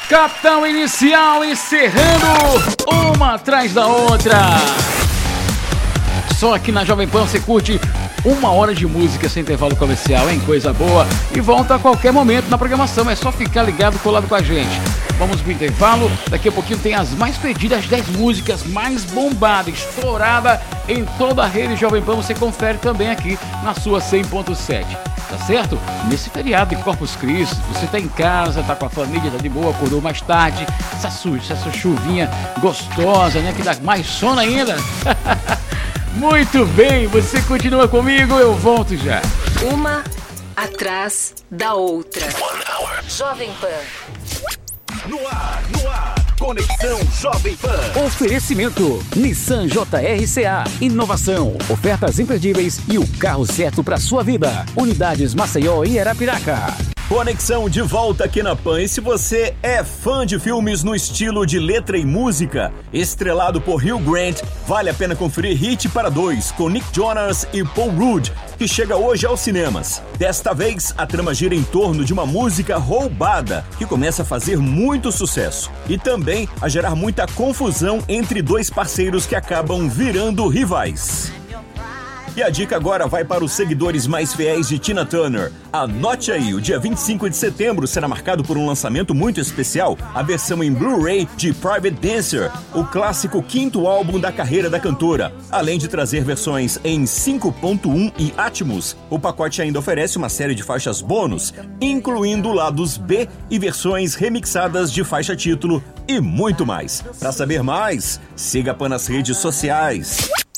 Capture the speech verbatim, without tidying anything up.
Capitão Inicial encerrando uma atrás da outra. Só aqui na Jovem Pan você curte uma hora de música sem intervalo comercial, hein? Coisa boa. E volta a qualquer momento na programação. É só ficar ligado, colado com a gente. Vamos pro intervalo. Daqui a pouquinho tem as mais pedidas, dez músicas mais bombadas, estourada em toda a rede Jovem Pan. Você confere também aqui na sua cem ponto sete. Tá certo? Nesse feriado de Corpus Christi, você tá em casa, tá com a família, tá de boa, acordou mais tarde, essa, su- essa chuvinha gostosa, né? Que dá mais sono ainda. Muito bem, você continua comigo, eu volto já. Uma atrás da outra. Jovem Pan. No ar, no ar, Conexão Jovem Pan. Oferecimento Nissan J R C A, inovação, ofertas imperdíveis e o carro certo para sua vida. Unidades Maceió e Arapiraca. Conexão de volta aqui na Pan. E se você é fã de filmes no estilo de letra e música, estrelado por Hugh Grant, vale a pena conferir Hit para Dois, com Nick Jonas e Paul Rudd, que chega hoje aos cinemas. Desta vez, a trama gira em torno de uma música roubada, que começa a fazer muito sucesso. E também a gerar muita confusão entre dois parceiros que acabam virando rivais. E a dica agora vai para os seguidores mais fiéis de Tina Turner. Anote aí, o dia vinte e cinco de setembro será marcado por um lançamento muito especial, a versão em Blu-ray de Private Dancer, o clássico quinto álbum da carreira da cantora. Além de trazer versões em cinco ponto um e Atmos, o pacote ainda oferece uma série de faixas bônus, incluindo lados B e versões remixadas de faixa título e muito mais. Para saber mais, siga a Pan nas redes sociais.